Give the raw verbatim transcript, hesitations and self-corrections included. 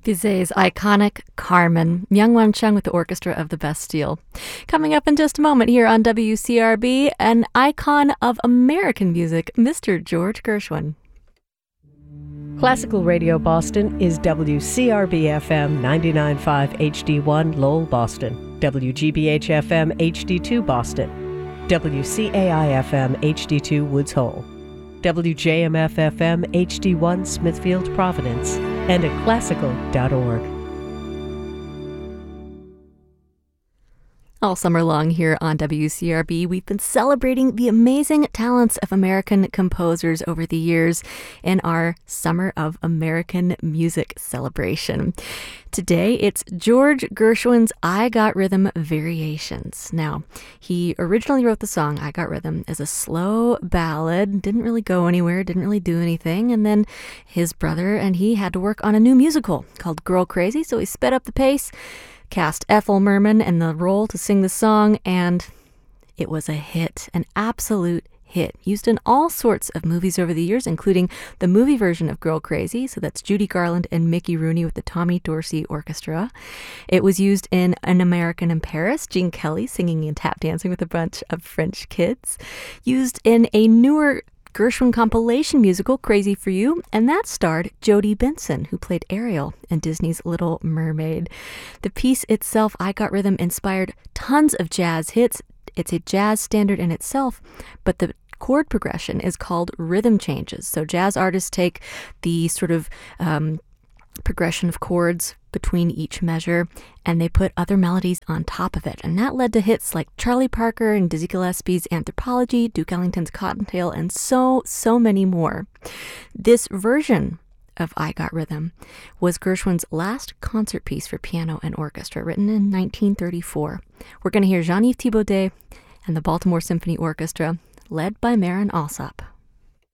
Bizet's iconic Carmen, Myung-Whun Chung with the Orchestra of the Bastille. Coming up in just a moment here on W C R B, an icon of American music, Mister George Gershwin. Classical Radio Boston is W C R B F M ninety-nine point five H D one Lowell, Boston, W G B H F M H D two Boston, W C A I F M H D two Woods Hole, W J M F F M H D one Smithfield, Providence, and at classical dot org. All summer long here on W C R B, we've been celebrating the amazing talents of American composers over the years in our Summer of American Music celebration. Today, it's George Gershwin's I Got Rhythm Variations. Now, he originally wrote the song I Got Rhythm as a slow ballad, didn't really go anywhere, didn't really do anything, and then his brother and he had to work on a new musical called Girl Crazy, so he sped up the pace, cast Ethel Merman in the role to sing the song, and it was a hit, an absolute hit, used in all sorts of movies over the years, including the movie version of Girl Crazy, so that's Judy Garland and Mickey Rooney with the Tommy Dorsey Orchestra. It was used in An American in Paris, Gene Kelly singing and tap dancing with a bunch of French kids. Used in a newer Gershwin compilation musical, Crazy for You, and that starred Jodie Benson, who played Ariel in Disney's Little Mermaid. The piece itself, I Got Rhythm, inspired tons of jazz hits. It's a jazz standard in itself, but the chord progression is called rhythm changes. So jazz artists take the sort of um, progression of chords between each measure, and they put other melodies on top of it. And that led to hits like Charlie Parker and Dizzy Gillespie's Anthropology, Duke Ellington's Cottontail, and so, so many more. This version of I Got Rhythm was Gershwin's last concert piece for piano and orchestra, written in nineteen thirty-four. We're going to hear Jean-Yves Thibaudet and the Baltimore Symphony Orchestra, led by Marin Alsop.